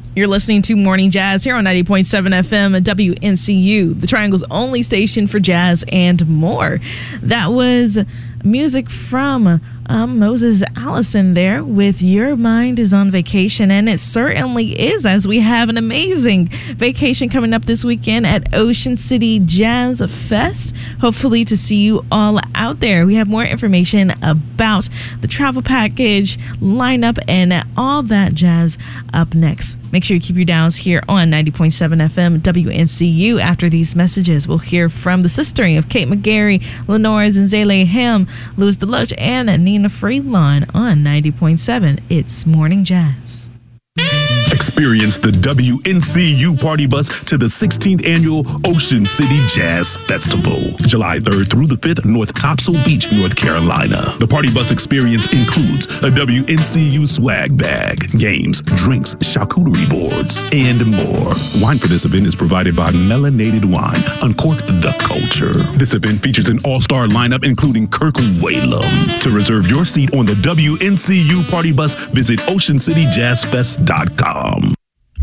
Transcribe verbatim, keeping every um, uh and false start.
You're listening to Morning Jazz here on ninety point seven F M W N C U, the Triangle's only station for jazz and more. That was music from um, Moses Allison there with Your Mind is on Vacation, and it certainly is, as we have an amazing vacation coming up this weekend at Ocean City Jazz Fest. Hopefully to see you all out there. We have more information about the travel package, lineup, and all that jazz up next. Make sure you keep your dials here on ninety point seven F M W N C U. After these messages, we'll hear from the sistering of Kate McGarry, Lenore Zenzele Ham, Louis Deloach, and Nina Freelon on ninety point seven. It's Morning Jazz. Experience the W N C U Party Bus to the sixteenth Annual Ocean City Jazz Festival, July third through the fifth, North Topsail Beach, North Carolina. The Party Bus experience includes a W N C U swag bag, games, drinks, charcuterie boards, and more. Wine for this event is provided by Melanated Wine. Uncork the culture. This event features an all-star lineup including Kirk Whalum. To reserve your seat on the W N C U Party Bus, visit ocean city jazz fest dot com.